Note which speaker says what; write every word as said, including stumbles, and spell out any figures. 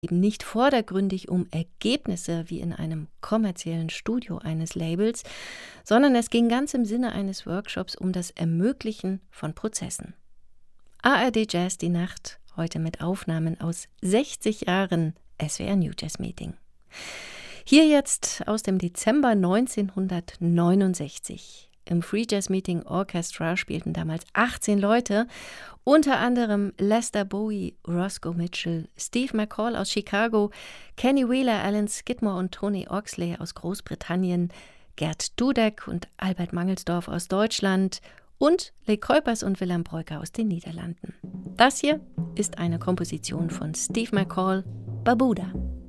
Speaker 1: eben nicht vordergründig um Ergebnisse wie in einem kommerziellen Studio eines Labels, sondern es ging ganz im Sinne eines Workshops um das Ermöglichen von Prozessen. A R D Jazz die Nacht, heute mit Aufnahmen aus sechzig Jahren S W R New Jazz Meeting. Hier jetzt aus dem Dezember neunzehnhundertneunundsechzig. Im Free Jazz Meeting Orchestra spielten damals achtzehn Leute, unter anderem Lester Bowie, Roscoe Mitchell, Steve McCall aus Chicago, Kenny Wheeler, Alan Skidmore und Tony Oxley aus Großbritannien, Gerd Dudek und Albert Mangelsdorf aus Deutschland und Lee Kuipers und Willem Breuker aus den Niederlanden. Das hier ist eine Komposition von Steve McCall, Babuda.